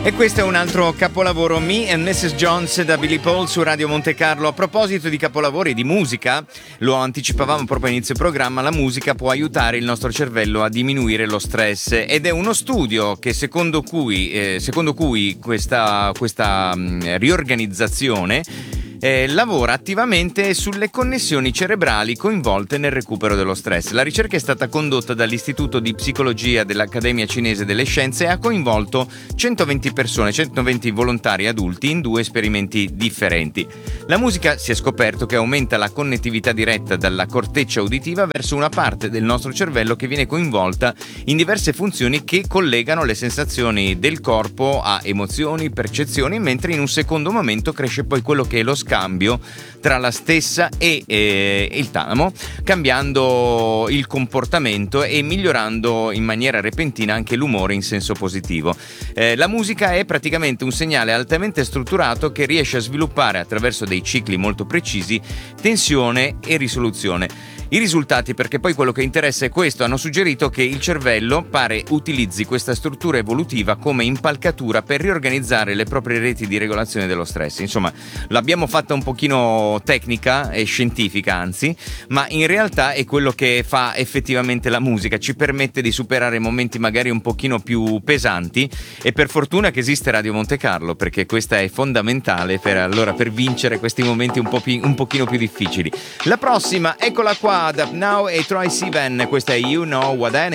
E questo è un altro capolavoro, Me and Mrs. Jones da Billy Paul su Radio Monte Carlo. A proposito di capolavori di musica, lo anticipavamo proprio all'inizio programma, la musica può aiutare il nostro cervello a diminuire lo stress ed è uno studio che secondo cui questa riorganizzazione lavora attivamente sulle connessioni cerebrali coinvolte nel recupero dello stress. La ricerca è stata condotta dall'Istituto di Psicologia dell'Accademia Cinese delle Scienze e ha coinvolto 120 volontari adulti in 2 esperimenti differenti. La musica si è scoperto che aumenta la connettività diretta dalla corteccia uditiva verso una parte del nostro cervello che viene coinvolta in diverse funzioni che collegano le sensazioni del corpo a emozioni, percezioni, mentre in un secondo momento cresce poi quello che è lo scambio tra la stessa e il talamo, cambiando il comportamento e migliorando in maniera repentina anche l'umore in senso positivo. La musica è praticamente un segnale altamente strutturato che riesce a sviluppare attraverso dei cicli molto precisi tensione e risoluzione. I risultati, perché poi quello che interessa è questo, hanno suggerito che il cervello pare utilizzi questa struttura evolutiva come impalcatura per riorganizzare le proprie reti di regolazione dello stress. Insomma, l'abbiamo fatta un pochino tecnica e scientifica anzi, ma in realtà è quello che fa effettivamente la musica, ci permette di superare momenti magari un pochino più pesanti e per fortuna che esiste Radio Monte Carlo, perché questa è fondamentale per vincere questi momenti un pochino più difficili. La prossima, eccola qua, Up Now e Troye Sivan, questa è You Know What I Need.